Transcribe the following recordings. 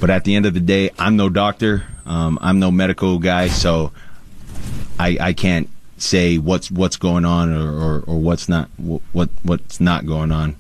But at the end of the day, I'm no doctor. I'm no medical guy, so I can't say what's going on or what's not going on.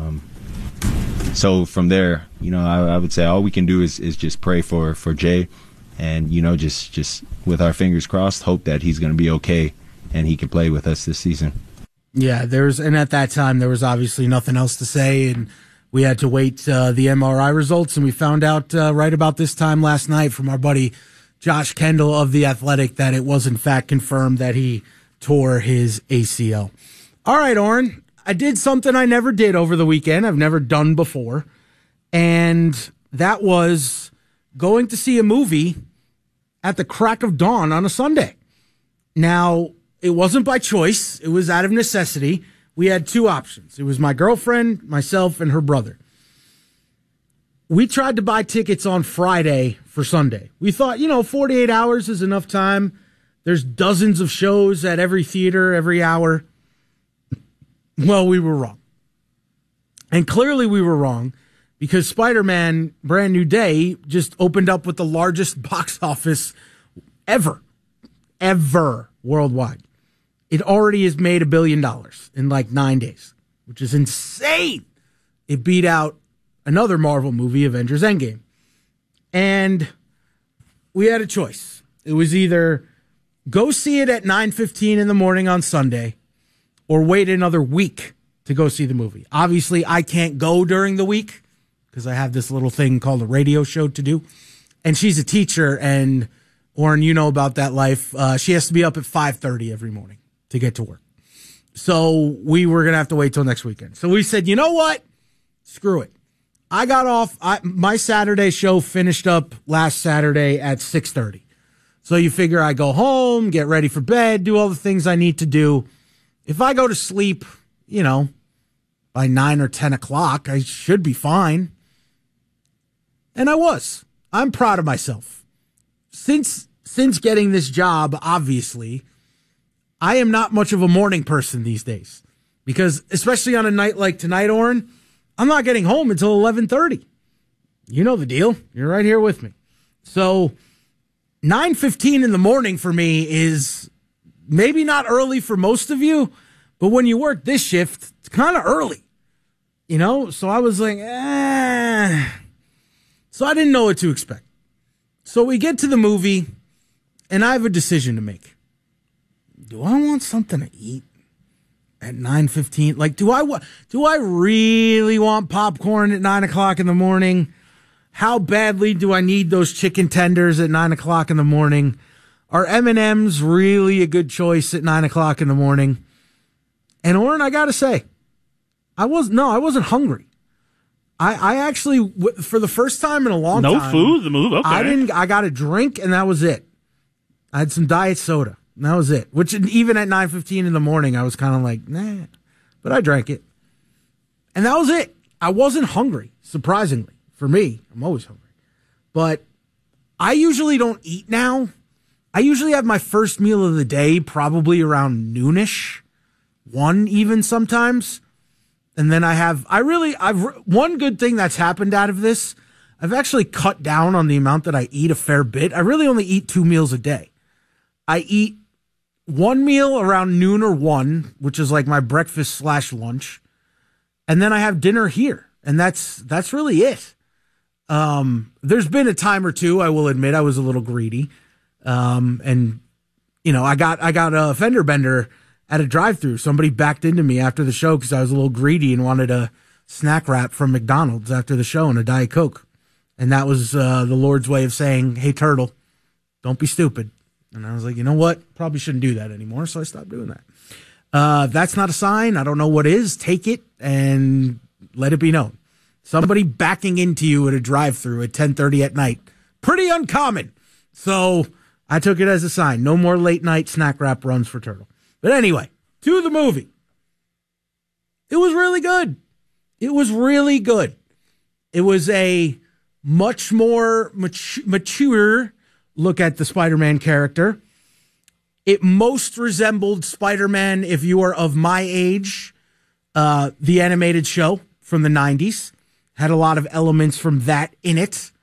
So from there, I would say all we can do is just pray for Jay, and just with our fingers crossed, hope that he's going to be okay and he can play with us this season. Yeah, and at that time there was obviously nothing else to say, and we had to wait the MRI results, and we found out right about this time last night from our buddy Josh Kendall of The Athletic that it was in fact confirmed that he tore his ACL. All right, Oren, I did something I never did over the weekend. I've never done before, and that was going to see a movie at the crack of dawn on a Sunday. Now, it wasn't by choice. It was out of necessity. We had two options. It was my girlfriend, myself, and her brother. We tried to buy tickets on Friday for Sunday. We thought, 48 hours is enough time. There's dozens of shows at every theater every hour. Well, we were wrong. And clearly we were wrong because Spider-Man Brand New Day just opened up with the largest box office ever worldwide. It already has made $1 billion in like 9 days, which is insane. It beat out another Marvel movie, Avengers Endgame. And we had a choice. It was either go see it at 9:15 in the morning on Sunday or wait another week to go see the movie. Obviously, I can't go during the week because I have this little thing called a radio show to do. And she's a teacher, and Oren, you know about that life. She has to be up at 5:30 every morning to get to work. So we were going to have to wait till next weekend. So we said, you know what? Screw it. I got off. My Saturday show finished up last Saturday at 6:30. So you figure I go home, get ready for bed, do all the things I need to do. If I go to sleep, by 9 or 10 o'clock, I should be fine. And I was. I'm proud of myself. Since getting this job, obviously, I am not much of a morning person these days. Because especially on a night like tonight, Oren, I'm not getting home until 11:30. You know the deal. You're right here with me. So 9:15 in the morning for me is maybe not early for most of you, but when you work this shift, it's kind of early. So I was like, So I didn't know what to expect. So we get to the movie, and I have a decision to make. Do I want something to eat at 9:15? Like, do I really want popcorn at 9 o'clock in the morning? How badly do I need those chicken tenders at 9 o'clock in the morning? Are M&Ms really a good choice at 9 o'clock in the morning? And Oren, I gotta say, I wasn't hungry. I actually, for the first time in a long time. No food, the move, okay. I got a drink and that was it. I had some diet soda and that was it. Which even at 9:15 in the morning, I was kind of like, nah, but I drank it. And that was it. I wasn't hungry, surprisingly. For me, I'm always hungry. But I usually don't eat now. I usually have my first meal of the day probably around noonish, 1 even sometimes. And then one good thing that's happened out of this, I've actually cut down on the amount that I eat a fair bit. I really only eat 2 meals a day. I eat one meal around noon or 1, which is like my breakfast / lunch. And then I have dinner here. And that's really it. There's been a time or two, I will admit, I was a little greedy. I got a fender bender at a drive-thru. Somebody backed into me after the show because I was a little greedy and wanted a snack wrap from McDonald's after the show and a Diet Coke. And that was the Lord's way of saying, hey, turtle, don't be stupid. And I was like, you know what? Probably shouldn't do that anymore. So I stopped doing that. That's not a sign. I don't know what is. Take it and let it be known. Somebody backing into you at a drive-thru at 10:30 at night. Pretty uncommon. So I took it as a sign. No more late night snack wrap runs for Turtle. But anyway, to the movie. It was really good. It was really good. It was a much more mature look at the Spider-Man character. It most resembled Spider-Man, if you are of my age, the animated show from the 90s. Had a lot of elements from that in it.